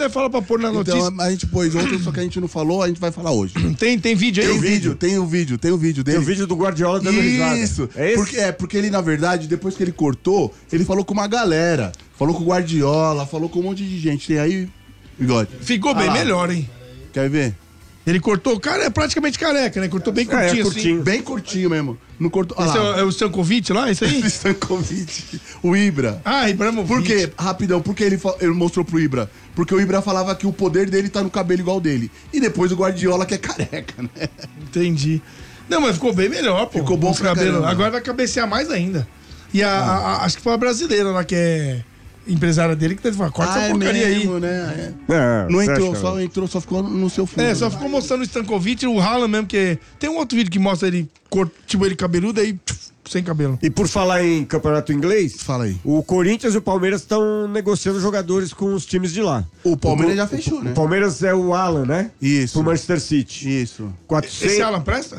nós fala pra pôr na notícia. Então, a gente pôs ontem, só que a gente não falou, a gente vai falar hoje. Tem vídeo aí? Tem o vídeo dele. Tem o vídeo do Guardiola dando risada. Isso. É esse? Porque ele, na verdade, depois que ele cortou, ele falou com uma galera. Falou com o Guardiola, falou com um monte de gente. Tem aí, Bigode. Ficou bem melhor, hein? Quer ver? Ele cortou, o cara é praticamente careca, né? Cortou bem curtinho, curtinho. assim. Bem curtinho mesmo. Não cortou. Esse é o Stankovic lá, esse aí? Stankovic. O Ibra. Ah, Ibrahimovic. Por quê? Rapidão, por que ele mostrou pro Ibra? Porque o Ibra falava que o poder dele tá no cabelo igual dele. E depois o Guardiola que é careca, né? Entendi. Não, mas ficou bem melhor, pô. Ficou bom os pra cabelos. caramba. Agora vai cabecear mais ainda. E acho que foi a brasileira lá que é empresária dele que teve uma corta essa porcaria aí. Né? É, Não você entrou, acha? só ficou no seu fundo. Só ficou mostrando o Stankovic, o Haaland mesmo, que tem um outro vídeo que mostra ele, tipo ele cabeludo, aí sem cabelo. E por falar em campeonato inglês, Fala aí. o Corinthians e o Palmeiras estão negociando jogadores com os times de lá. O Palmeiras já fechou, né? O Palmeiras é o Alan, né? Isso. Pro Manchester City. Isso. 400, Esse Alan presta?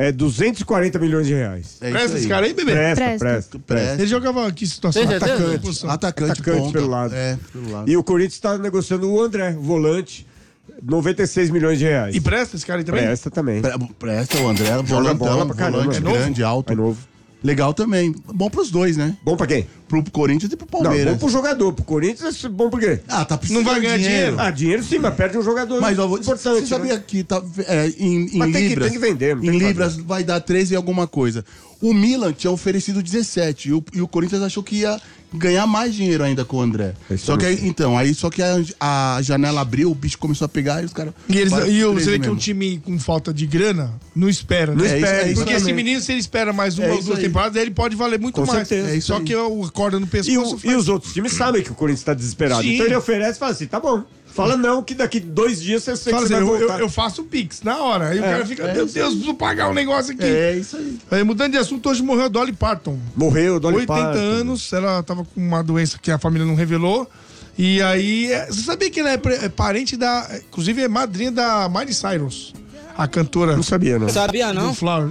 240 milhões de reais. É Presta isso esse cara aí, bebê? Presta. Presta. Ele jogava que situação? Tem certeza? Atacante. Atacante ponta. pelo lado. Pelo lado. E o Corinthians está negociando o André, o volante, 96 milhões de reais. E presta esse cara aí também? Presta também. Presta o André, Joga volantão, bola pra caramba. volante É novo? grande, alto. É novo. Legal também. Bom pros dois, né? Bom pra quem? Pro Corinthians e pro Não, Palmeiras. bom pro jogador. Pro Corinthians, bom por quê? Ah, tá precisando Não vai ganhar dinheiro? Ah, dinheiro sim, mas perde um jogador Mas ó, importante. você sabia né? que tá, em Mas tem que- libras, tem que vender, não tem em que libras vai dar 13 e alguma coisa. O Milan tinha oferecido 17 e o Corinthians achou que ia ganhar mais dinheiro ainda com o André. Isso Só que é aí, só que a janela abriu, o bicho começou a pegar e os caras... E você vê que mesmo. um time com falta de grana não espera, né? Não espera, Porque isso esse também. menino, se ele espera mais uma É ou isso duas aí. temporadas, aí ele pode valer muito Com mais. certeza. É isso Só aí. que o corda no E, pescoço e os outros times sabem que o Corinthians tá desesperado. Sim. Então ele oferece e fala assim, tá bom. Fala não, que daqui 2 dias você Fala assim, vai eu, voltar. eu faço o Pix na hora. Aí o cara fica, meu Deus, preciso pagar um negócio aqui. É isso aí. Aí, mudando de assunto, hoje morreu a Dolly Parton. Morreu, Dolly 80 Parton. anos, ela tava com uma doença que a família não revelou. E aí, você sabia que ela é parente da. Inclusive, é madrinha da Miley Cyrus, a cantora Não sabia, não. Sabia do não? Flower.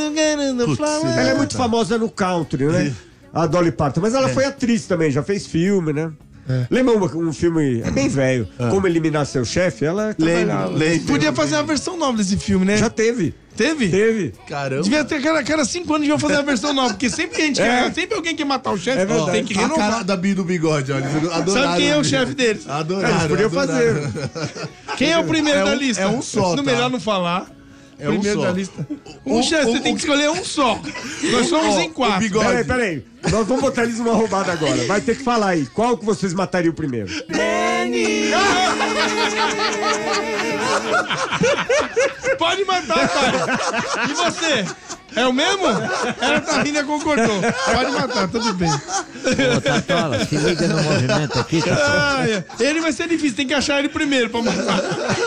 Ela é muito famosa no country, né? A Dolly Parton. Mas ela foi atriz também, já fez filme, né? Lembra um filme, é bem velho, Como Eliminar Seu Chefe? Ela trabalhava. Lembro. Podia fazer uma versão nova desse filme, né? Já teve. Teve? Teve. Caramba. Devia ter cada 5 anos deviam fazer a versão nova, porque sempre a gente quer, sempre alguém quer matar o chefe, É verdade. tem que A renovar. cara da Bi do bigode, olha. Adoraram, Sabe quem é o Bi. chefe deles? Adoraram. Eles podiam adoraram. fazer. Quem é o primeiro É da um- lista? é um só, Não, tá? melhor não falar. É um Primeiro só. da lista. Chefe, você tem que escolher um só. Nós somos em 4. bigode. Peraí. Nós vamos botar eles numa roubada agora. Vai ter que falar aí. Qual que vocês matariam primeiro? Pode matar, pai. E você? É o mesmo? Ela tá rindo e concordou. Pode matar, tudo bem. Ô, Tatola, se liga no movimento aqui, Tatola. Ele vai ser difícil, tem que achar ele primeiro pra matar.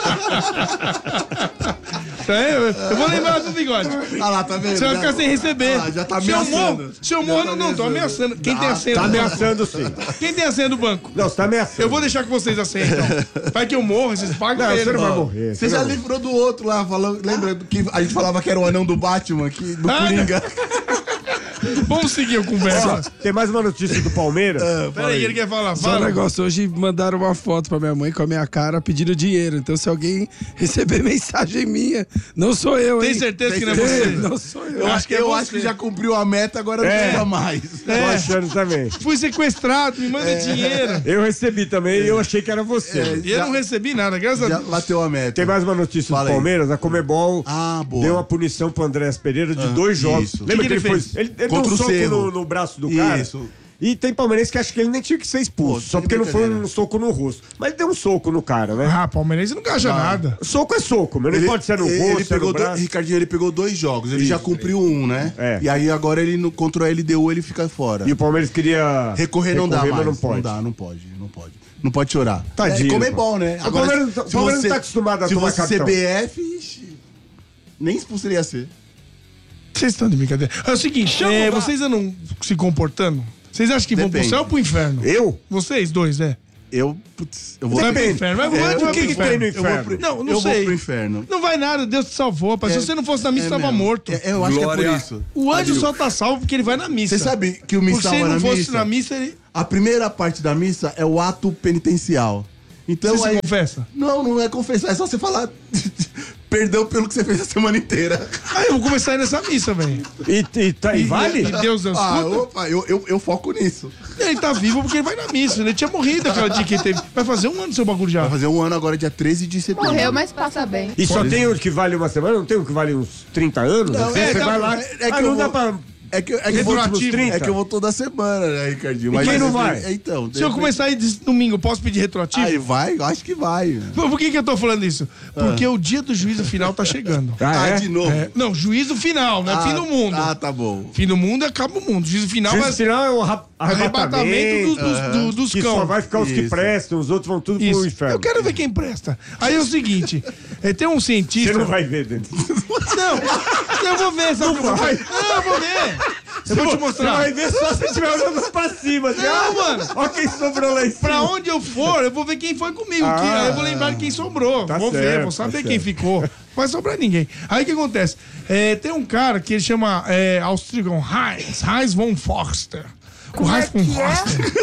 Eu vou lembrar do bigode. Ah lá, tá vendo? Você vai ficar sem receber. Ah, já tá Se eu ameaçando. morro, se eu morro, não, tô ameaçando. Quem tem a senha Tá do banco? ameaçando sim. Quem tem a senha do banco? Não, você tá ameaçando. Eu vou deixar com vocês a senha, então. Vai que eu morro, vocês pagam Não, ele. você não vai Ó. morrer. Você já livrou do outro lá, falando, lembra que a gente falava que era o anão do Batman, do Coringa? Vamos seguir a conversa. Tem mais uma notícia do Palmeiras. Peraí, ele quer falar. Só um Fala. negócio, hoje mandaram uma foto pra minha mãe com a minha cara pedindo dinheiro. Então, se alguém receber mensagem minha, não sou eu, hein? Tem certeza que não é Tem, você? não sou eu. Eu acho que você. já cumpriu a meta, agora não precisa mais. Tô achando também. Fui sequestrado, me manda dinheiro. Eu recebi também e eu achei que era você. E eu não recebi nada, graças a Já Deus. bateu a meta. Tem mais uma notícia Fala do aí. Palmeiras. A Comebol Ah, boa. deu uma punição pro Andréas Pereira de 2 jogos. isso. Lembra Que que ele que ele foi? fez? Ele deu Contra um o soco Cerro. no braço do cara. Isso. E tem palmeirense que acha que ele nem tinha que ser expulso, Pô, só sem porque não foi brincadeira. um soco no rosto. Mas ele deu um soco no cara, né? Ah, palmeirense não gasta nada. Soco é soco, mas não pode ser no rosto, ele pegou no braço. Ricardinho, ele pegou 2 jogos. Ele já cumpriu um, né? É. E aí agora ele contra a LDU ele fica fora. E o Palmeiras queria Recorrer não dá mas mais. não pode. Não dá, não pode. Não pode chorar. Tadinho, Como é pô. bom, né? O Palmeiras não tá acostumado a se tomar fosse cartão. CBF, ixi, nem expulso ele ia ser. Vocês estão de brincadeira. É o seguinte, vocês andam se comportando? Vocês acham que vão pro Depende. céu ou pro inferno? Eu? Vocês dois, né? Eu vou... Vai pro inferno. Vai o pro que inferno. tem no Eu vou inferno? pro- Não, não eu sei. vou pro inferno. Não vai nada, Deus te salvou, rapaz. Se você não fosse na missa, tava mesmo. morto. Eu acho que é por Glória. isso. O anjo só tá salvo porque ele vai na missa. Você sabe que o me Porque se salva ele não na fosse missa? na missa, ele... A primeira parte da missa é o ato penitencial. Então, Você se confessa? Não é confessar, é só você falar perdão pelo que você fez a semana inteira. Aí eu vou começar a ir nessa missa, velho. E vale? E Deus escuta. Opa, eu foco nisso. Ele tá vivo porque ele vai na missa. Ele tinha morrido aquela dia que ele teve. Vai fazer um ano seu bagulho já. Vai fazer um ano agora, dia 13 de setembro. Morreu, mas passa bem. E só tem o que vale uma semana? Não tem o que vale uns 30 anos? Não, Você vai lá. Não dá pra. É que eu vou, Retroativo. é que eu vou toda semana, né, Ricardinho? E quem não vai? Então, Se eu começar aí de domingo, posso pedir retroativo? Aí vai, eu acho que vai. Por que eu tô falando isso? Porque o dia do juízo final tá chegando. De novo. Não, juízo final, não é fim do mundo. Tá bom. Fim do mundo acaba o mundo. Juízo final Juízo final é o arrebatamento dos que cão. só vai ficar os que Isso. prestam, os outros vão tudo pro Isso. inferno. Eu quero ver quem presta. Aí é o seguinte, tem um cientista... Você não vai ver, Denis. Não, eu vou ver, sabe? Não, eu vou ver. Eu vou te mostrar. Você vai ver só se estiver olhando pra cima. Não, mano. Olha quem sobrou lá em cima. Pra onde eu for, eu vou ver quem foi comigo. Aí eu vou lembrar de quem sobrou. Tá vou ver, certo, vou saber tá quem certo. ficou. Não vai sobrar ninguém. Aí o que acontece? Tem um cara que ele chama austríaco Heinz von Forster. O Heinz von Forster.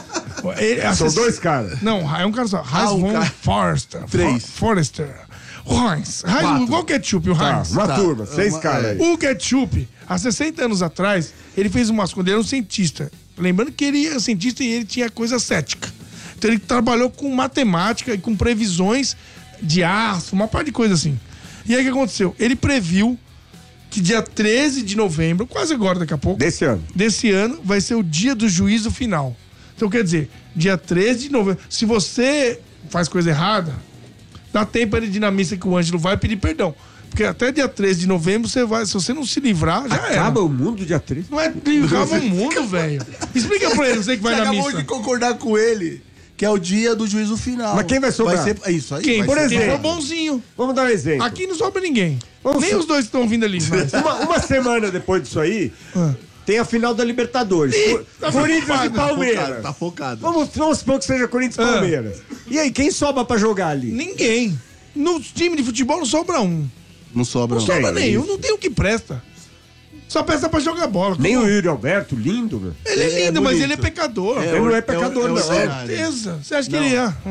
São dois caras. Não, é um cara só. Heinz von cara. Forster. 3. Forrester. Heinz. igual o ketchup, o Heinz. Uma turma, 6 caras aí. O ketchup, há 60 anos atrás, ele fez umas coisas. Ele era um cientista. Lembrando que ele era cientista e ele tinha coisa cética. Então ele trabalhou com matemática e com previsões de aço, uma parte de coisa assim. E aí o que aconteceu? Ele previu que dia 13 de novembro, quase agora daqui a pouco, desse ano, vai ser o dia do juízo final. Então quer dizer, dia 13 de novembro, se você faz coisa errada, dá tempo ele de ir na missa que o Ângelo vai pedir perdão. Porque até dia 13 de novembro, você vai, se você não se livrar, já era. Acaba o mundo dia 13. Não é acaba o mundo, velho. Explica pra ele, você que vai Você na acabou missa. de concordar com ele, que é o dia do juízo final. Mas quem vai sobrar? Vai ser, é isso aí. Quem? vai Por ser- exemplo, exemplo. for bonzinho. Vamos dar um exemplo. Aqui não sobra ninguém. Vamos Nem su- os dois que estão vindo ali. Mas... Uma semana depois disso aí, tem a final da Libertadores. tá Corinthians e preocupado. Palmeiras. Tá focado. Vamos supor que seja Corinthians e Palmeiras. E aí, quem sobra pra jogar ali? Ninguém. No time de futebol não sobra um. Não sobra. Não sobra nenhum. Não tem o que presta. Só presta pra jogar bola. Nem o Yuri Alberto, lindo, meu. Ele é lindo, mas bonito. ele é pecador. Ele não é pecador, não. Certeza. Você acha que ele é?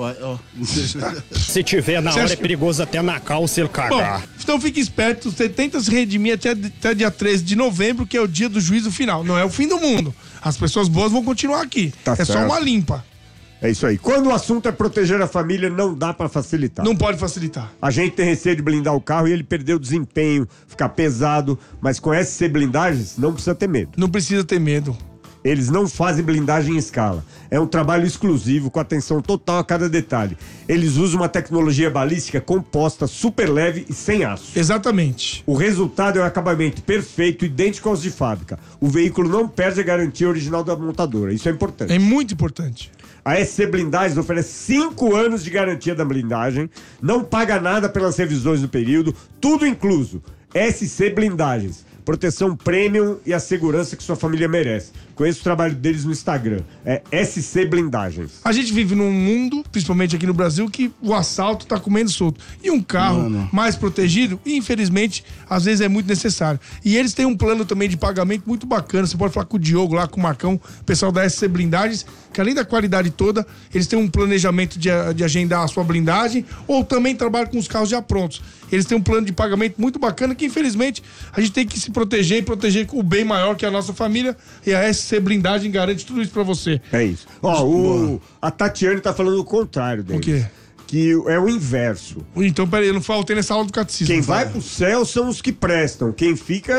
Se tiver na Você hora acha é perigoso até na calça ele Bom, cagar. então fique esperto. Você tenta se redimir até dia 13 de novembro, que é o dia do juízo final. Não é o fim do mundo. As pessoas boas vão continuar aqui. Tá é só certo. uma limpa. É isso aí. Quando o assunto é proteger a família, não dá pra facilitar. Não pode facilitar. A gente tem receio de blindar o carro e ele perder o desempenho, ficar pesado. Mas com SC Blindagens, não precisa ter medo. Não precisa ter medo. Eles não fazem blindagem em escala. É um trabalho exclusivo, com atenção total a cada detalhe. Eles usam uma tecnologia balística composta, super leve e sem aço. Exatamente. O resultado é um acabamento perfeito, idêntico aos de fábrica. O veículo não perde a garantia original da montadora. Isso é importante. É muito importante. A SC Blindagens oferece 5 anos de garantia da blindagem, não paga nada pelas revisões do período, tudo incluso. SC Blindagens, proteção premium e a segurança que sua família merece. Conheço o trabalho deles no Instagram, é SC Blindagens. A gente vive num mundo, principalmente aqui no Brasil, que o assalto tá comendo solto. E um carro mais protegido, infelizmente, às vezes é muito necessário. E eles têm um plano também de pagamento muito bacana. Você pode falar com o Diogo lá, com o Marcão, o pessoal da SC Blindagens, que além da qualidade toda, eles têm um planejamento de agendar a sua blindagem, ou também trabalham com os carros já prontos. Eles têm um plano de pagamento muito bacana, que infelizmente a gente tem que se proteger e proteger com o bem maior que é a nossa família. E a SC Blindagem garante tudo isso pra você. É isso. Ó, a Tatiane tá falando o contrário deles. O quê? Que é o inverso. Então, peraí, eu não faltei nessa aula do catecismo. Quem vai pro céu são os que prestam. Quem fica,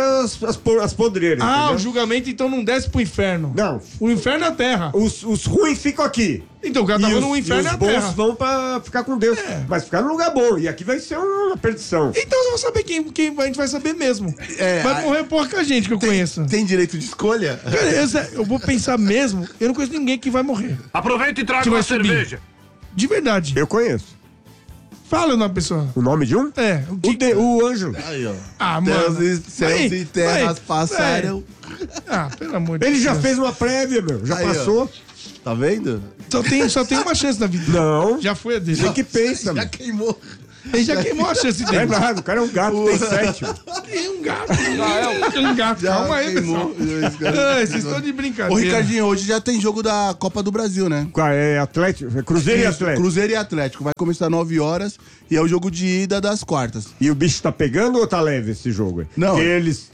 as podreiras. Ah, entendeu? o julgamento então não desce pro inferno. Não. O inferno é a terra. Os ruins ficam aqui. Então o cara tá falando o inferno e é os a bons terra. vão pra ficar com Deus. Mas ficar num lugar bom. E aqui vai ser uma perdição. Então você vai saber quem a gente vai saber mesmo. Vai morrer pouca gente que eu conheço. Tem direito de escolha? Cara, eu vou pensar mesmo, eu não conheço ninguém que vai morrer. Aproveita e traga Que vai uma subir. cerveja. De verdade. Eu conheço. Fala o nome da pessoa. O nome de um? É. O Ângelo. Aí, ó. Ah, mano. Céus Aí, e terras aí, passaram. Ah, pelo amor de Ele Deus. já fez uma prévia, meu. Já Aí, ó. passou. Tá vendo? Só tem uma chance na vida. Não. Já foi a dele. Você que pensa, Já meu. queimou. Ele já queimou a chance Não é dele. nada, o cara é um gato, tem 7. Tem um gato. Tem um gato. Já Calma aí, pessoal. queimou. Ai, vocês estão de brincadeira. Ô, Ricardinho, hoje já tem jogo da Copa do Brasil, né? É Atlético, é Cruzeiro e Isso, Atlético. Cruzeiro e Atlético. Vai começar 9 horas e é o jogo de ida das quartas. E o bicho tá pegando ou tá leve esse jogo? Aí? Não. Porque eles.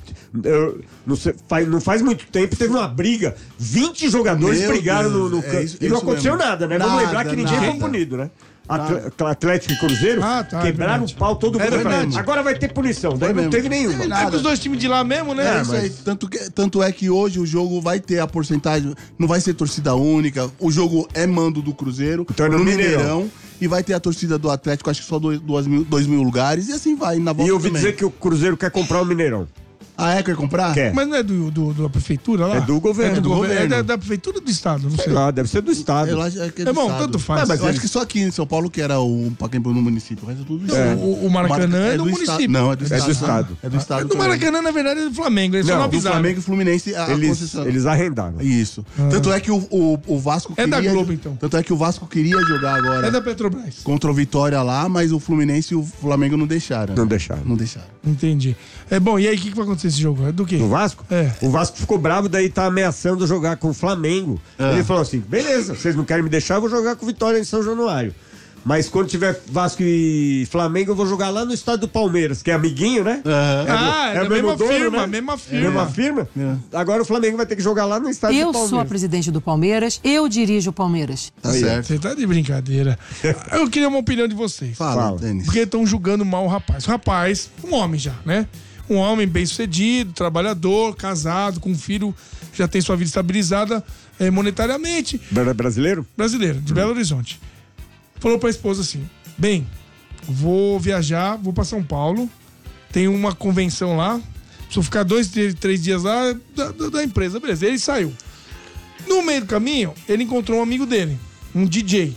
Não faz muito tempo, teve uma briga. 20 jogadores Meu brigaram Deus, no é campo. isso- E não isso aconteceu mesmo. nada, né? Vamos Nada, lembrar que ninguém nada. foi punido, né? Atlético e Cruzeiro Ah, tá, é quebraram verdade. o pau todo É mundo. verdade. Agora vai ter punição. Daí não mesmo. teve nenhuma. Teve É que os dois times de lá mesmo, né? É isso aí. Tanto é que hoje o jogo vai ter a porcentagem, não vai ser torcida única. O jogo é mando do Cruzeiro, Então é no Mineirão. E vai ter a torcida do Atlético, acho que só 2 mil lugares. E assim vai, na E volta eu ouvi também. dizer que o Cruzeiro quer comprar o Mineirão. Ah, quer comprar? Quer. Mas não é da prefeitura lá? É do governo. É do Do governo. governo. É da prefeitura ou do estado? Não sei. Sei lá, deve ser do Estado. Eu acho que É bom, do estado. tanto faz. Mas eu Eles- acho que só aqui em São Paulo que era o Pacaembu no município. Mas é tudo do Não, estado. o Maracanã é do estado. município. Não, é do estado. estado. É do estado. Do também. Maracanã, na verdade, é do Flamengo. Eles só não do avisaram. Flamengo e Fluminense, a Eles, concessão. eles arrendaram. Isso. Tanto é que o Vasco É queria... da Globo, então. Tanto é que o Vasco queria jogar agora É da Petrobras. contra o Vitória lá, mas o Fluminense e o Flamengo não deixaram. Não deixaram. Não deixaram. Entendi. É bom, e aí o que vai acontecer esse jogo? É do quê? O Vasco? É. O Vasco ficou bravo, daí tá ameaçando jogar com o Flamengo. Ele falou assim: beleza, vocês não querem me deixar, eu vou jogar com o Vitória em São Januário. Mas quando tiver Vasco e Flamengo, eu vou jogar lá no estádio do Palmeiras, que é amiguinho, né? Ah, é da o mesmo mesma dono, firma, né? mesma Mesma firma. firma? Agora o Flamengo vai ter que jogar lá no estádio do Eu Palmeiras. sou a presidente do Palmeiras, eu dirijo o Palmeiras. Tá certo. Você tá de brincadeira. Eu queria uma opinião de vocês. Fala, Denis. Porque estão julgando mal o rapaz. O rapaz, um homem já, né? Um homem bem-sucedido, trabalhador, casado, com um filho, já tem sua vida estabilizada monetariamente. Brasileiro? Brasileiro, de Belo Horizonte. Falou pra esposa assim: bem, vou viajar, vou pra São Paulo, tem uma convenção lá, preciso ficar 2, 3 dias lá da empresa. Beleza, ele saiu. No meio do caminho, ele encontrou um amigo dele, um DJ,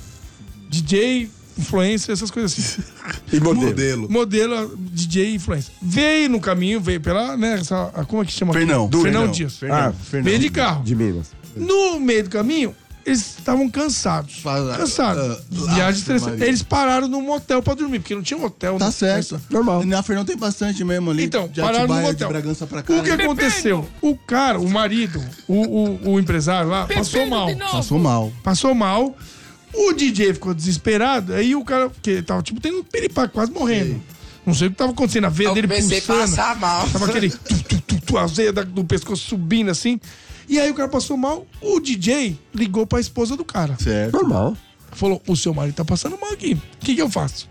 influencer, essas coisas assim. E modelo. Modelo, DJ influencer. Veio no caminho, veio pela, né, como é que chama? Fernão. Fernão Fernão. Dias. Ah, Veio de carro. De Minas. No meio do caminho, eles estavam cansados. Cansados. Viagem estressante. Maria. Eles pararam num motel pra dormir, porque não tinha hotel. Tá né? certo. Normal. Na Fernão tem bastante mesmo ali. Então, de pararam no Atibaia, de motel. Bragança pra cá. O que aconteceu? O cara, o marido, o empresário lá, passou mal. Passou mal. Passou mal. O DJ ficou desesperado. Aí o cara, que tava tipo tendo um piripaque, quase morrendo. Não sei o que tava acontecendo. A veia dele pulsando. Tava aquele a veia do pescoço subindo assim. E aí o cara passou mal. O DJ ligou pra esposa do cara. Certo. Normal. Falou: o seu marido tá passando mal aqui. O que eu faço?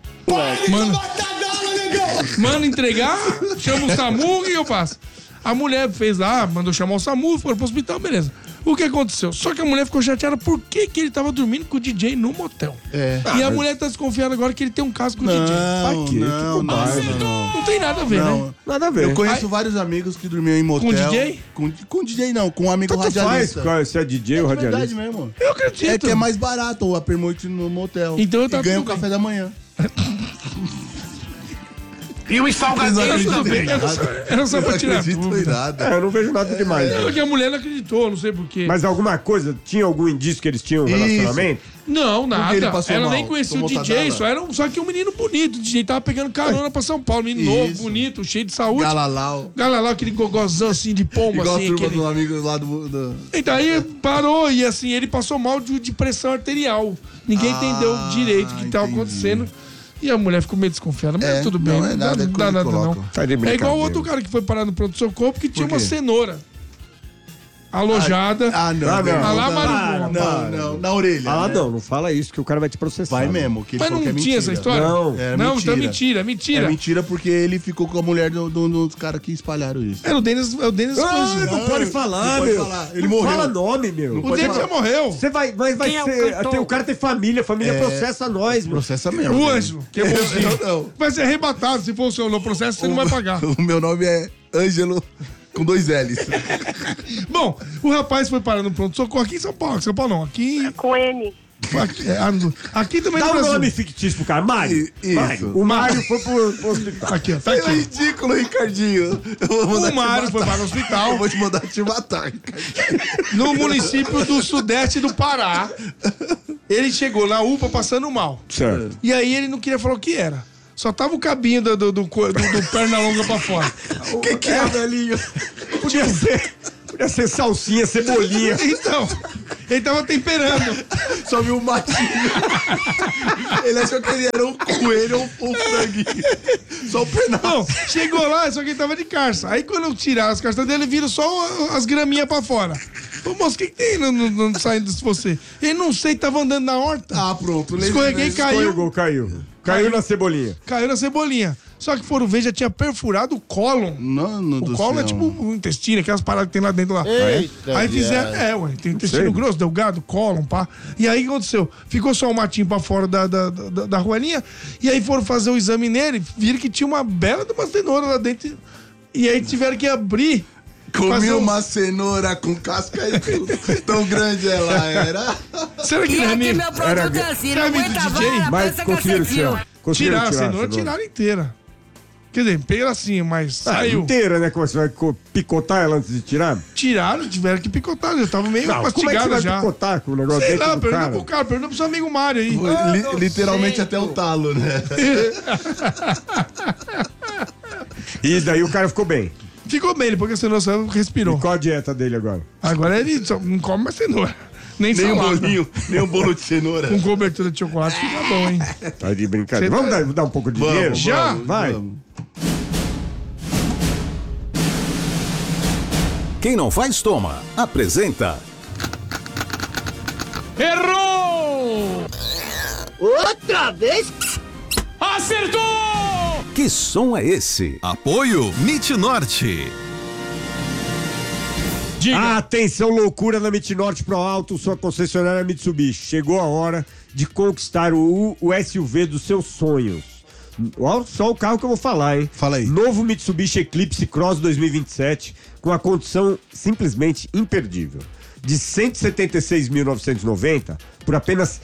Mano, entregar, chama o SAMU, o que eu faço? A mulher fez lá, mandou chamar o SAMU, foram pro hospital, beleza. O que aconteceu? Só que a mulher ficou chateada por que ele tava dormindo com o DJ no motel. É. E a mulher tá desconfiada agora que ele tem um caso com o DJ. Não, quê? não, não. Não tem nada a ver, né? Não. Nada a ver. Eu conheço vários amigos que dormiam em motel. Com DJ? Com DJ não, com um amigo Tanto faz radialista. qual- se é DJ ou É verdade radialista. mesmo. Eu acredito. É que é mais barato a permuite no motel. Então tá e ganha o tudo café da manhã. E os salgadinhos Tudo bem, também. era só pra tirar acredito em dúvida. nada. É, eu não vejo nada demais. É não. porque a mulher não acreditou, não sei porquê. Mas alguma coisa, tinha algum indício que eles tinham um relacionamento? Não, nada. ele passou Ela mal? nem conhecia o Tomou DJ, Tadala? só que um menino bonito. O DJ tava pegando carona pra São Paulo. Menino novo, Isso. bonito, cheio de saúde. Galalau. Galalau, aquele gogozão assim de pomba, Igual a assim. turma Aquele... do amigo lá do... Então aí parou e assim, ele passou mal de pressão arterial. Ninguém entendeu direito o que tava entendi. acontecendo. E a mulher ficou meio desconfiada. Mas É, tudo bem, não é nada, é dá coisa nada que não. colocam. Tá de É igual o brincadeira. outro cara que foi parar no pronto-socorro porque tinha Por uma quê? cenoura alojada. Ah, não. Ah, não. Ah, lá, não, Marighona. não, na orelha. Ah, né? não fala isso que o cara vai te processar. Vai né? mesmo. Que ele Mas falou não que é tinha mentira. essa história? Não. É Não, mentira. então mentira, mentira. É mentira porque ele ficou com a mulher dos caras que espalharam isso. Era o Denis Ah, não pode falar, não pode meu. falar. Ele Não morreu. Fala nome, meu. O Denis já morreu. Você vai Quem é o ser. cantor? O cara tem família processa nós, meu. Processa mesmo. O Denis. Ângelo, que é bonzinho. Eu não. Vai ser arrebatado. Se for o seu no processo, você não vai pagar. O meu nome é Ângelo com 2 L's. Bom, o rapaz foi parar no pronto-socorro aqui em São Paulo. São Paulo não, aqui... Com N. Aqui também Dá no um Brasil. nome fictício pro cara. Mário. Isso. Mário. O Mário foi pro hospital. Aqui, ó, tá É aqui. ridículo, Ricardinho. Eu vou mandar O te Mário matar. foi para o hospital Eu vou te mandar te matar, Ricardinho. no município do sudeste do Pará. Ele chegou na UPA passando mal. Certo. E aí ele não queria falar o que era. Só tava o cabinho do perna longa pra fora. O que é, velhinho? Podia ser salsinha, cebolinha. Então, ele tava temperando. Só viu o matinho. Ele achou que ele era um coelho ou um franguinho. Só o pedaço. Não, chegou lá, só que ele tava de carça. Aí quando eu tirar as carças dele, viram só as graminhas pra fora. Ô, moço, o que tem no saindo de você? Ele não sei, tava andando na horta. Ah, pronto. Escorreguei e caiu. Caiu na cebolinha. Caiu na cebolinha. Só que foram ver, já tinha perfurado o cólon. Mano do O cólon céu. é tipo o intestino, aquelas paradas que tem lá dentro lá. Eita, Aí fizeram, tem intestino Sei. grosso, delgado, cólon, pá. E aí o que aconteceu? Ficou só o matinho pra fora da roelinha. E aí foram fazer o exame nele, viram que tinha uma bela de uma cenoura lá dentro. E aí tiveram que abrir. Comi uma cenoura com casca e tudo. Tão grande ela era. Será que não é amigo? meu produto é assim, não amigo do aguenta DJ? vara, Mas pensa que conseguiram você viu. tirar. Conseguiram Tiraram a tirar cenoura, tiraram inteira. Quer dizer, pedacinho, mas saiu. Inteira, né? Como você vai picotar ela antes de tirar? Tiraram, tiveram que picotar. Já tava meio Como é que você mastigado vai já. picotar com o negócio Sei dentro lá, do pergunta cara? pro cara, pergunta pro seu amigo Mário aí. Foi literalmente até o talo, né? E daí o cara ficou bem. Ficou bem, porque a cenoura saiu, respirou. E qual a dieta dele agora? Agora ele só não come mais cenoura. Nem Nem um salada. bolinho, nem um bolo de cenoura. Com cobertura de chocolate fica bom, hein? Tá de brincadeira. Cê Vamos dar um pouco de dinheiro? Já? Vai. Quem não faz, toma. Apresenta. Errou! Outra vez? Acertou! Que som é esse? Apoio MIT Norte. Atenção, loucura na MIT Norte Pro Alto, sua concessionária Mitsubishi. Chegou a hora de conquistar o SUV dos seus sonhos. Olha só o carro que eu vou falar, hein? Fala aí. Novo Mitsubishi Eclipse Cross 2027, com a condição simplesmente imperdível. De 176.990 por apenas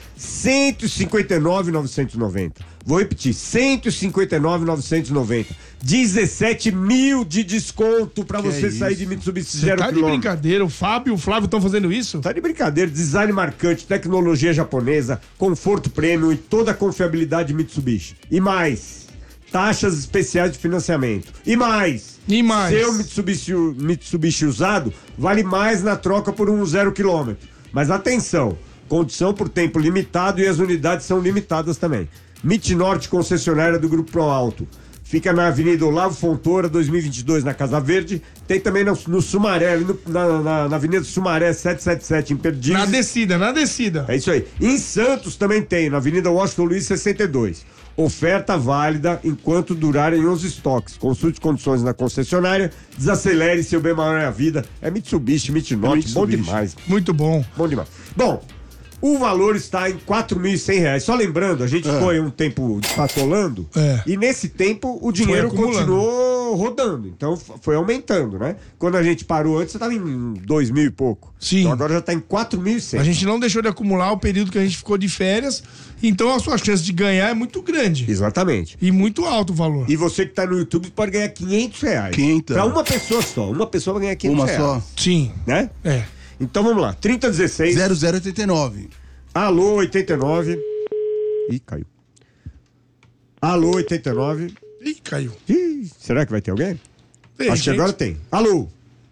159.990. Vou repetir, 159.990. 17 mil de desconto pra você sair de Mitsubishi Você 0 tá de km. brincadeira? O Fábio e o Flávio estão fazendo isso? Tá de brincadeira, design marcante, tecnologia japonesa, conforto premium e toda a confiabilidade Mitsubishi. E mais, taxas especiais de financiamento. E mais, seu Mitsubishi usado vale mais na troca por um 0 km. Mas atenção, condição por tempo limitado e as unidades são limitadas também. MIT Norte, concessionária do Grupo Pro Alto. Fica na Avenida Olavo Fontoura, 2022, na Casa Verde. Tem também no Sumaré, ali na Avenida Sumaré, 777, em Perdizes. Na descida. É isso aí. Em Santos também tem, na Avenida Washington Luiz, 62. Oferta válida enquanto durarem os estoques. Consulte condições na concessionária, desacelere, seu bem maior é a vida. É Mitsubishi, MIT Norte, bom demais. Muito bom. Bom demais. Bom, o valor está em R$ 4.100. Só lembrando, a gente ficou aí um tempo despatolando e nesse tempo o dinheiro continuou rodando. Então foi aumentando, né? Quando a gente parou antes, você estava em 2 mil e pouco. Sim. Então agora já está em 4.100. A gente não deixou de acumular o período que a gente ficou de férias, então a sua chance de ganhar é muito grande. Exatamente. E muito alto o valor. E você que tá no YouTube pode ganhar R$500. 500. Pra uma pessoa só. Uma pessoa vai ganhar R$500. Uma só? Sim. Né? É. Então vamos lá. 3016. 0089. Alô, 89. Ih, caiu. Alô, 89. Ih, caiu. Ih, será que vai ter alguém? Tem, Acho que gente. agora tem. Alô.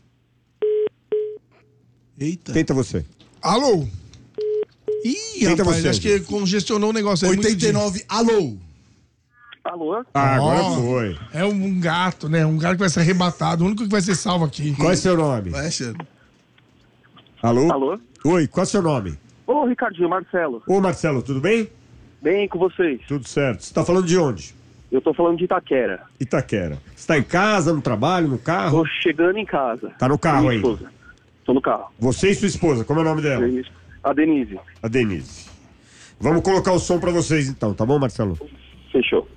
Eita. Tenta você. Alô? Ih, Tenta rapaz, você, acho que congestionou o negócio aí. muito 89, alô. Alô? Agora Ó, foi. É um gato, né? Um gato que vai ser arrebatado. O único que vai ser salvo aqui. Qual é seu nome? Vai achando. Alô? Alô? Oi, qual é seu nome? Ô, Ricardinho, Marcelo. Ô, Marcelo, tudo bem? Bem com vocês? Tudo certo. Você tá falando de onde? Eu tô falando de Itaquera. Itaquera. Você tá em casa, no trabalho, no carro? Tô chegando em casa. Tá no carro Minha ainda? esposa. Tô no carro. Você e sua esposa, como é o nome dela? A Denise. A Denise. Vamos colocar o som pra vocês então, tá bom, Marcelo? Fechou.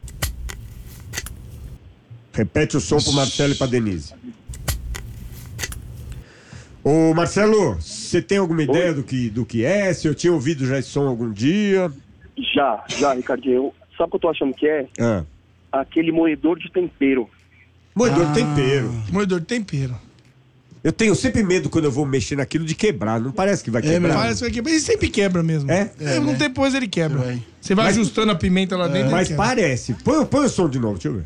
Repete o som pro Marcelo e pra Denise. Ô, Marcelo, você tem alguma ideia do que é? Se eu tinha ouvido já esse som algum dia? Já, Ricardinho. Sabe o que eu tô achando que é? Ah. Aquele moedor de tempero. Moedor de tempero. Moedor de tempero. Eu tenho sempre medo quando eu vou mexer naquilo de quebrar. Não parece que vai quebrar? Parece que vai quebrar. Ele sempre quebra mesmo. Um tempo depois ele quebra. Você vai ajustando a pimenta lá dentro. Mas parece. Põe o som de novo, deixa eu ver.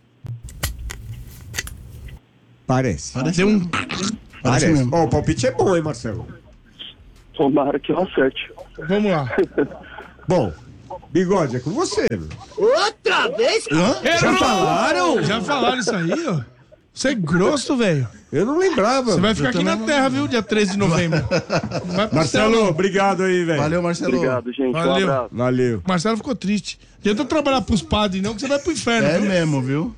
Parece. Deu um... Parece mesmo. Ó, o palpite é bom, hein, Marcelo? Tomara que eu acerte. Vamos lá. Bom, Bigode, é com você, meu. Outra vez? Já falaram? Já falaram isso aí, ó. Você é grosso, velho. Eu não lembrava. Você vai ficar aqui na Terra, viu? Dia 13 de novembro. Marcelo, obrigado aí, velho. Valeu, Marcelo. Obrigado, gente. Valeu. Um abraço. Valeu. Marcelo ficou triste. Já tô trabalhar pros padres, não, que você vai pro inferno. É viu? mesmo, viu?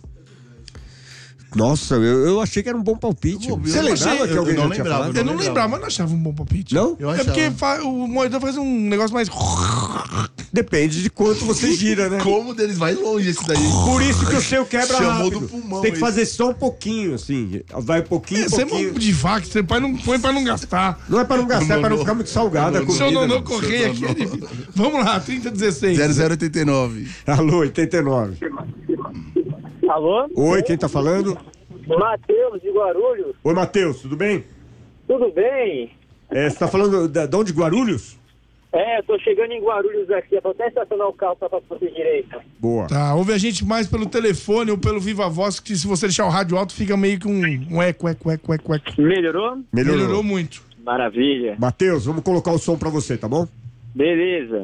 Nossa, eu achei que era um bom palpite. Você lembrava que alguém não já tinha lembrava, falado? Eu não lembrava, mas não achava um bom palpite. Não? Eu É achava. porque o moedor faz um negócio mais... Depende de quanto você gira, né? Como deles vai longe esse daí? Por isso que o seu quebra Chamou rápido. do pulmão Tem que esse. fazer só um pouquinho, assim. Vai pouquinho, Você é pouquinho. muito devagar, você põe pra não gastar. Não é pra não gastar, é pra não ficar muito salgada a O comida. seu Nonô não. Correia aqui. Vamos lá, 3016. 0089. Alô, 89. Alô? Oi, quem tá falando? Matheus, de Guarulhos. Oi, Matheus, tudo bem? Tudo bem? Você tá falando de onde, Guarulhos? É, tô chegando em Guarulhos aqui. Vou até estacionar o carro pra fazer direito. Boa. Tá, ouve a gente mais pelo telefone ou pelo Viva Voz, que se você deixar o rádio alto, fica meio que um eco. Melhorou? Melhorou muito. Maravilha. Matheus, vamos colocar o som pra você, tá bom? Beleza.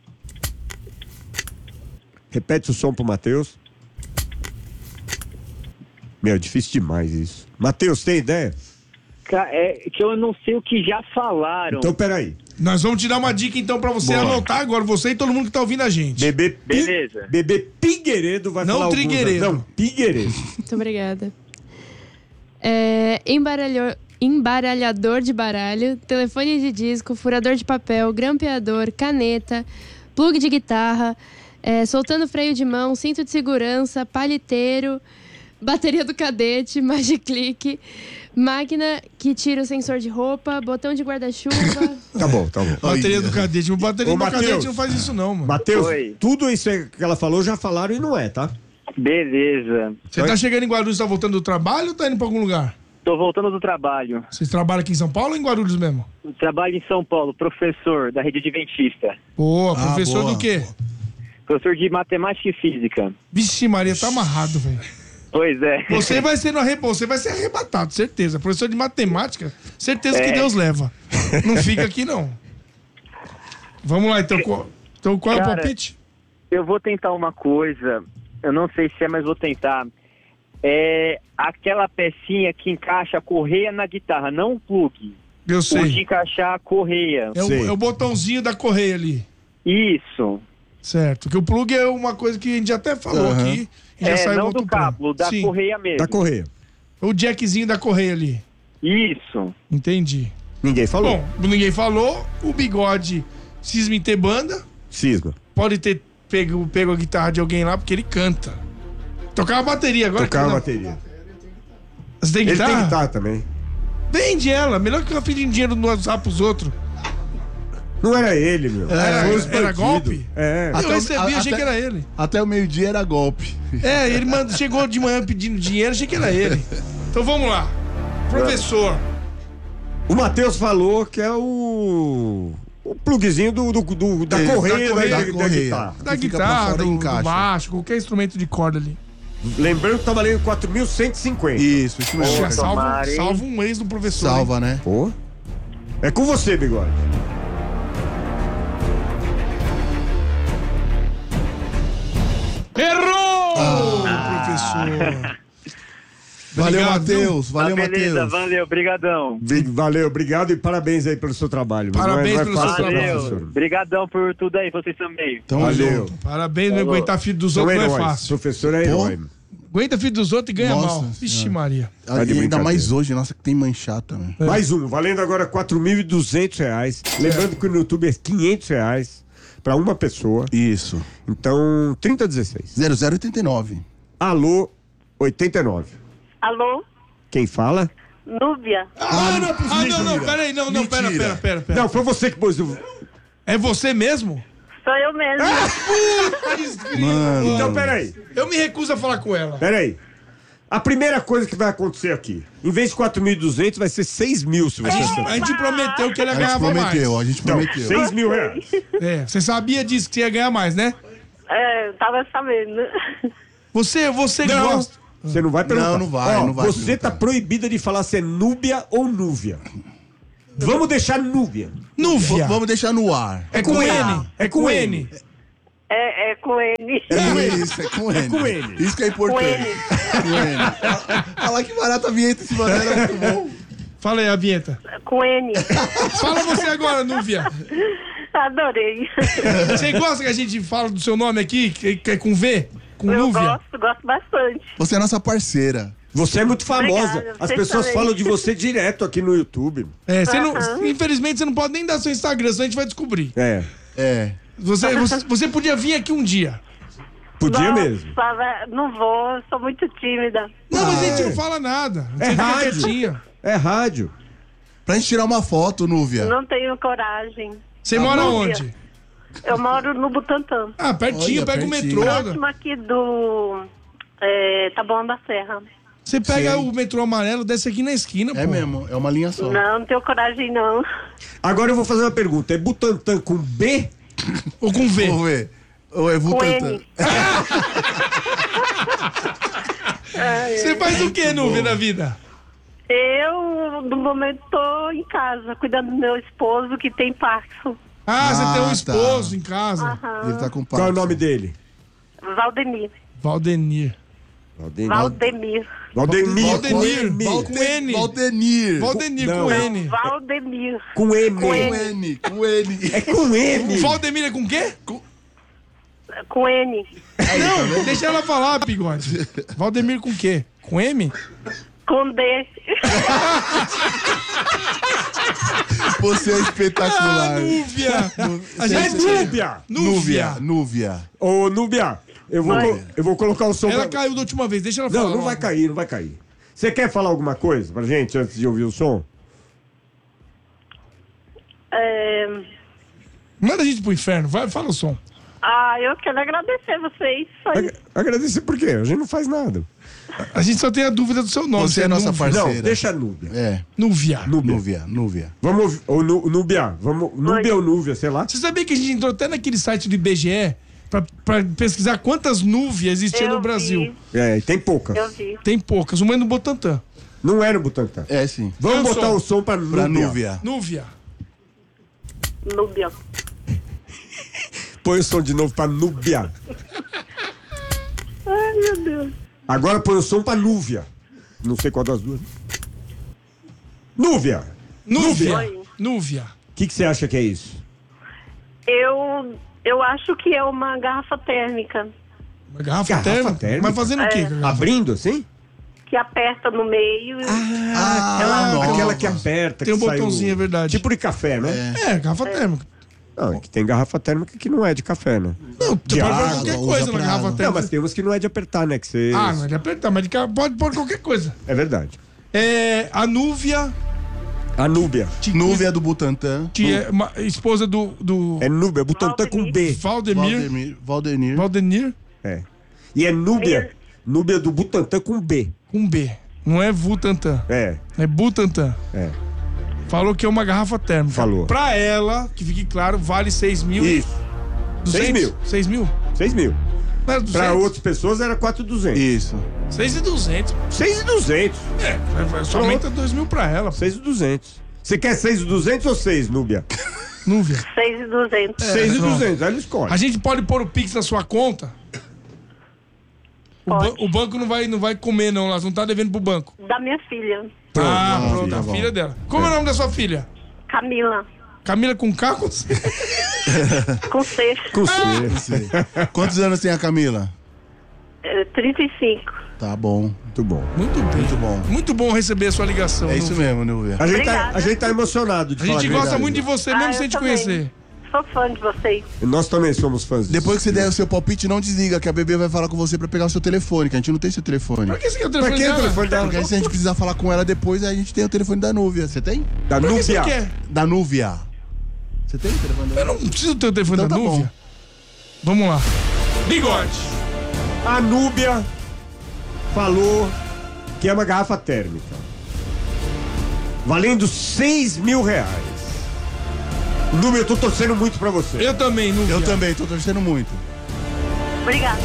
Repete o som pro Matheus. Meu, é difícil demais isso. Matheus, tem ideia? É que eu não sei o que já falaram. Então, peraí. Nós vamos te dar uma dica então pra você anotar agora, você e todo mundo que tá ouvindo a gente. Beleza. Bebê Pigueredo vai Não falar Trigueredo. Não, Pigueredo. Muito obrigada. Embaralhador de baralho, telefone de disco, furador de papel, grampeador, caneta, plug de guitarra, soltando freio de mão, cinto de segurança, paliteiro, bateria do cadete, Magiclick, máquina que tira o sensor de roupa, botão de guarda-chuva. Tá bom. Bateria do cadete. O bateria Ô, do Matheus. cadete não faz isso não, mano. Matheus, Oi. tudo isso aí que ela falou já falaram e não é, tá? Beleza. Você tá chegando em Guarulhos, tá voltando do trabalho ou tá indo pra algum lugar? Tô voltando do trabalho. Vocês trabalham aqui em São Paulo ou em Guarulhos mesmo? Trabalho em São Paulo, professor da rede adventista. Boa, professor boa. do quê? Professor de matemática e física. Vixe Maria, tá amarrado, velho. Pois é. Você vai ser arrebatado, certeza. Professor de matemática, certeza que Deus leva. Não fica aqui, não. Vamos lá, então. Então, qual é o Cara, palpite? Eu vou tentar uma coisa. Eu não sei se é, mas vou tentar. É aquela pecinha que encaixa a correia na guitarra, não o plug. Eu O de sei. encaixar a correia. Sei. É o botãozinho da correia ali. Isso. Certo. Que o plug é uma coisa que a gente até falou aqui. e já saiu não outro do plano. cabo, da Sim, correia mesmo. Da correia. o jackzinho da correia ali. Isso. Entendi. Ninguém falou. Bom, ninguém falou. O Bigode cisma em ter banda. Cisma. Pode ter pego a guitarra de alguém lá, porque ele canta. Tocar a bateria agora. Tocar a não. bateria. Você tem Ele guitarra? tem guitarra também. Vende ela. Melhor que eu pedindo dinheiro no WhatsApp pros outros. Não era ele, meu. Foi os Era bandidos. golpe? É. Eu recebi, achei que era ele. Até o meio-dia era golpe. Ele chegou de manhã pedindo dinheiro, achei que era ele. Então vamos lá. Professor. O Matheus falou que é o plugzinho da correia da guitarra. Da Que fica pra guitarra, fora e do encaixa. baixo, qualquer instrumento de corda ali. Lembrando que tá valendo 4.150. Isso mesmo. Já salva um mês do professor. Salva, né? Pô. É com você, Bigode. Errou! Professor. Valeu, Obrigado, Matheus. Valeu, Beleza, Matheus. valeu, brigadão. Valeu, obrigado e parabéns aí pelo seu trabalho. Parabéns não é pelo seu fácil, trabalho. professor. Valeu. Brigadão por tudo aí, vocês também. Tamo Valeu. junto. Parabéns, não aguentar filho dos São outros não é heróis. fácil. Professor é herói. Aguenta filho dos outros e ganha Nossa mal. Vixe Maria. Ah, e ainda brincadeira. mais hoje, nossa, que tem mãe chata, né? Mais um, valendo agora R$4.200. Lembrando que no YouTube é R$500 pra uma pessoa. Isso. Então, 3016. 0089. Alô, 89. Alô? Quem fala? Núbia? Não, peraí, não, pera. Não, foi você que pôs o... É você mesmo? Sou eu mesmo. Mano. Então, peraí. Eu me recuso a falar com ela. Peraí. A primeira coisa que vai acontecer aqui, em vez de 4.200, vai ser 6.000 se você A gente prometeu que ele ia ganhar mais. A gente prometeu. 6.000 reais. É, você sabia disso que você ia ganhar mais, né? É, eu tava sabendo. Você Não, gosta. você não vai perguntar. Não vai, Ó, não vai Você perguntar. tá proibida de falar se é Núbia ou Núvia. Vamos deixar Núvia. Núvia. Vamos deixar no ar. É com N. É com N. É com N. Isso, é com N. com N. Isso que é importante. Com N. Olha que barata a vinheta esse mano, era muito bom. Fala aí a vinheta. Com N. Fala você agora, Núvia. Adorei. Você gosta que a gente fala do seu nome aqui, que é com V? Com Eu Núvia? gosto bastante. Você é nossa parceira. Você é muito famosa. Obrigada, As vocês pessoas também. falam de você direto aqui no YouTube. É, você não, infelizmente você não pode nem dar seu Instagram, senão a gente vai descobrir. É. Você podia vir aqui um dia. Podia Nossa, mesmo. Não vou, sou muito tímida. Não, mas a gente não fala nada. É Você fica rádio. quietinha. É rádio. Pra gente tirar uma foto, Núvia. Não tenho coragem. Você mora Núvia. onde? Eu moro no Butantã. Ah, pertinho, Olha, pega pertinho. o metrô. Próximo aqui do Taboão da Serra. Você pega Sei. o metrô amarelo, desce aqui na esquina, É pô. mesmo, é uma linha só. Não tenho coragem, não. Agora eu vou fazer uma pergunta. É Butantã com B? Ou com V? Vamos ver. Ou é Com Vultantã. N. Você faz o que, Núvia, na vida? Eu, no momento, tô em casa, cuidando do meu esposo que tem Parkinson. Ah, você tem um tá. esposo em casa. Aham. Ele tá com Qual é o Parkinson. nome dele? Valdemir. Valdenir. Valdemir. Valdemir. Valdenir. Valte- Com N. Valdenir. Valdenir, Não. com N. Valdemir. Com M. Com N. Com N. É com M. Valdemir é com o quê? Com N. Não, deixa ela falar, bigode. Valdemir com o quê? Com M? Com D. Você é espetacular. Núvia. A É gente... Núbia. Núvia. Núvia. Ô, Núbia, eu vou colocar o som. Ela pra- caiu da última vez, deixa ela falar. Não vai cair, não vai cair. Você quer falar alguma coisa pra gente antes de ouvir o som? Manda a gente pro inferno, vai, fala o som. Eu quero agradecer vocês. Agradecer por quê? A gente não faz nada. A gente só tem a dúvida do seu nome. Você é nossa Núvia. parceira. Não, deixa a Núbia. É. Núvia. Núvia. Vamos ouvir. Ô, Núbia, vamos. Núbia ou Núvia, sei lá. Você sabia que a gente entrou até naquele site do IBGE pra pesquisar quantas núvias existiam no Brasil? É, e tem poucas. Eu vi. Tem poucas, uma é no Butantã. Não é no Butantã. É, sim. Vamos Põe o botar som. o som pra Núbia. Pra Núvia. Núvia. Núbia. Põe o som de novo pra Núbia. Ai, meu Deus. Agora põe o som pra Núvia. Não sei qual das duas. Núvia. Núvia. Oi. Núvia. O que você acha que é isso? Eu acho que é uma garrafa térmica Uma garrafa, Garrafa térmica? térmica? Mas fazendo o quê? com a garrafa? Abrindo assim? que aperta no meio. Aquela que aperta. Tem um que sai botãozinho, é verdade. Tipo de café, né? É, garrafa térmica. Não, é que tem garrafa térmica que não é de café, né? Não, de você pode pôr água, qualquer coisa na garrafa térmica. Não, mas tem umas que não é de apertar, né? Que você... Ah, não é de apertar, mas pode pôr qualquer coisa. É verdade. É, a Núvia, A Núbia. Núvia do Butantã. que é uma esposa do É Núbia, Butantã com B. Valdemir. Valdenir. Valdenir É. E é Núbia. Núbia do Butantã com B. com B. Não é Butantã. É. É Butantã. É. Falou que é uma garrafa térmica. Falou. Pra ela, que fique claro, vale 6 mil. Isso. 200? 6 mil. 6 mil? 6 mil. Não era 200? Pra outras pessoas era 4.200. Isso. 6.200. 6.200. Só aumenta 2 mil pra ela. 6.200. Você quer 6.200 ou 6, Núbia? Núvia. 6.200. 6.200, aí ele escolhe. A gente pode pôr o Pix na sua conta? O banco não vai comer, não. Nós não tá devendo pro banco. Da minha filha, Pronto, tá a bom. filha dela. Como é o nome da sua filha? Camila, Camila com K ou com C? com C. Com C. Quantos anos tem a Camila? 35. Tá bom. Muito bom. Muito bem. Muito bom. Muito bom receber a sua ligação. É isso Núvia. mesmo, Núvia. A gente tá emocionado de A falar gente a gosta verdade. muito de você, mesmo eu sem te também. conhecer. Sou fã de vocês. Nós também somos fãs. Depois que você der o seu palpite, não desliga, que a bebê vai falar com você pra pegar o seu telefone, que a gente não tem seu telefone. Pra que você quer o Pra telefone que o dela? telefone dela? Porque aí se a gente precisar falar com ela depois, aí a gente tem o telefone da Núvia. Você tem? Da Pra que você Núbia. quer? Da Núvia. Você tem o telefone dela? Eu não preciso ter o telefone Então da tá Núvia. Vamos lá. Bigode. A Núbia falou que é uma garrafa térmica. Valendo R$6.000. Núbia, eu tô torcendo muito pra você. Eu também, Núbia. Eu também, tô torcendo muito. Obrigada.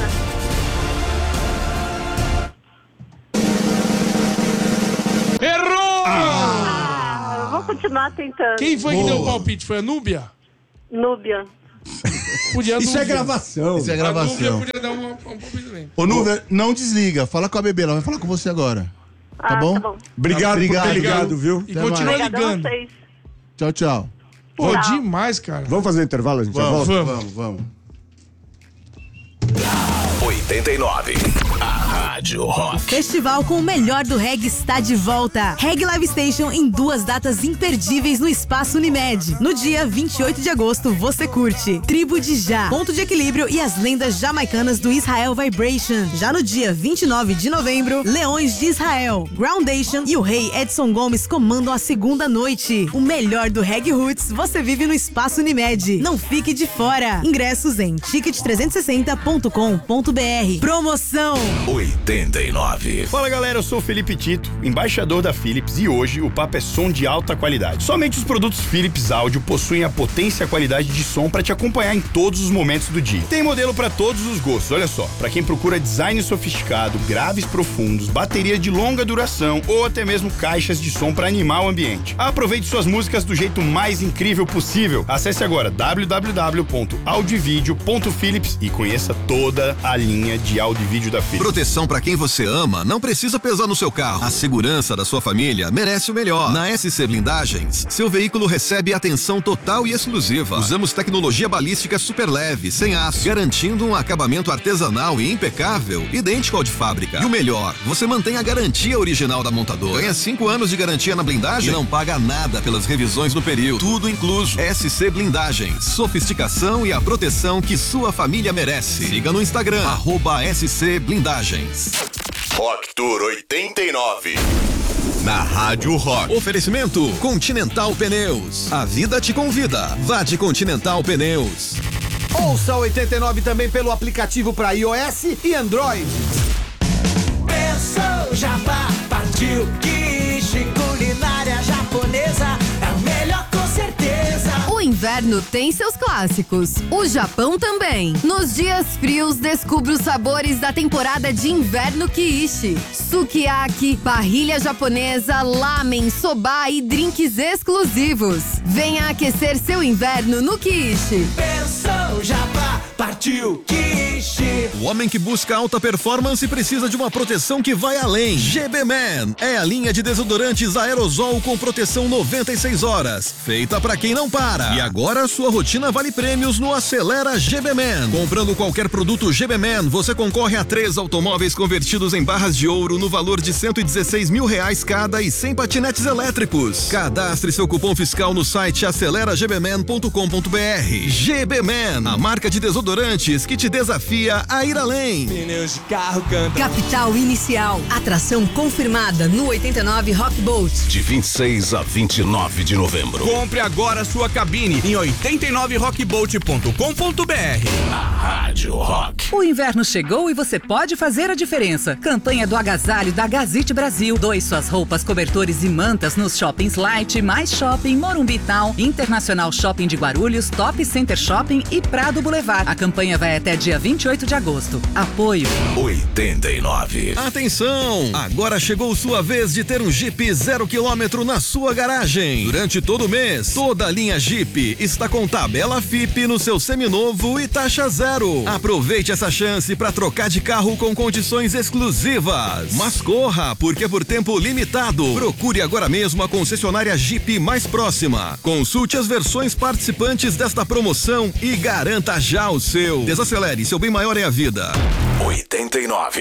Errou! Eu vou continuar tentando. Quem foi que deu o palpite? Foi a Núbia? Núbia. Podia Isso Núbia. é gravação. Isso é A Núbia gravação. podia dar um palpite também. Ô, Núbia, não desliga. Fala com a bebê, ela vai falar com você agora. Tá bom? Tá bom. Obrigado por ter ligado, viu? viu? E continua Obrigada a ligando. vocês. Tchau, tchau. Pô, Tchau. demais, cara. Vamos fazer um intervalo, a gente já volta? Vamos. 89. A Rádio Rock. Festival com o melhor do reggae está de volta. Reggae Live Station em 2 datas imperdíveis no Espaço Unimed. No dia 28 de agosto, você curte Tribo de Já, Ponto de Equilíbrio e as lendas jamaicanas do Israel Vibration. Já no dia 29 de novembro, Leões de Israel, Groundation e o Rei Edson Gomes comandam a segunda noite. O melhor do reggae roots você vive no Espaço Unimed. Não fique de fora. Ingressos em ticket360.com.br. Promoção 89. Fala galera, eu sou o Felipe Tito, embaixador da Philips, e hoje o papo é som de alta qualidade. Somente os produtos Philips Audio possuem a potência e a qualidade de som para te acompanhar em todos os momentos do dia. Tem modelo para todos os gostos, olha só. Para quem procura design sofisticado, graves profundos, bateria de longa duração ou até mesmo caixas de som para animar o ambiente. Aproveite suas músicas do jeito mais incrível possível. Acesse agora www.audiovideo.philips e conheça toda a linha de áudio e vídeo da Philips. Proteção para quem você ama não precisa pesar no seu carro. A segurança da sua família merece o melhor. Na SC Blindagens, seu veículo recebe atenção total e exclusiva. Usamos tecnologia balística super leve, sem aço, garantindo um acabamento artesanal e impecável, idêntico ao de fábrica. E o melhor, você mantém a garantia original da montadora. Ganha 5 anos de garantia na blindagem e não paga nada pelas revisões no período. Tudo incluso. SC Blindagens, sofisticação e a proteção que sua família merece. Siga no Instagram, @SC Blindagens. Rock Tour 89. Na Rádio Rock. Oferecimento Continental Pneus. A vida te convida. Vá de Continental Pneus. Ouça 89 também pelo aplicativo para iOS e Android. Pensou, Jabá, partiu, quiche, culinária japonesa, é o melhor com certeza. O inverno tem seus clássicos, o Japão também. Nos dias frios, descubra os sabores da temporada de inverno Kiishi. Sukiyaki, parrilha japonesa, lamen, soba e drinks exclusivos. Venha aquecer seu inverno no Kiishi. Pensou, Jabá, partiu, quiche. O homem que busca alta performance precisa de uma proteção que vai além. GB-Man é a linha de desodorantes aerosol com proteção 96 horas, feita pra quem não para. E agora sua rotina vale prêmios no Acelera GB-Man. Comprando qualquer produto GB-Man, você concorre a 3 automóveis convertidos em barras de ouro no valor de R$116 mil cada e 100 patinetes elétricos. Cadastre seu cupom fiscal no site aceleragBman.com.br. GB-Man, a marca de desodorantes que te desafia a ir além. Pneus de carro cantam. Capital Inicial. Atração confirmada no 89 Rock Boat. De 26 a 29 de novembro. Compre agora sua cabine em 89rockboat.com.br. A Rádio Rock. O inverno chegou e você pode fazer a diferença. Campanha do agasalho da Gazite Brasil. Doe suas roupas, cobertores e mantas nos shoppings Light, Mais Shopping, Morumbi Town, Internacional Shopping de Guarulhos, Top Center Shopping e Prado Boulevard. A campanha vai até dia 28 de agosto. Apoio 89. Atenção! Agora chegou sua vez de ter um Jeep 0 km na sua garagem. Durante todo o mês, toda a linha Jeep está com tabela FIP no seu seminovo e taxa zero. Aproveite essa chance para trocar de carro com condições exclusivas. Mas corra, porque é por tempo limitado. Procure agora mesmo a concessionária Jeep mais próxima. Consulte as versões participantes desta promoção e garanta já o seu. Desacelere, seu bem maior é a vida. 89.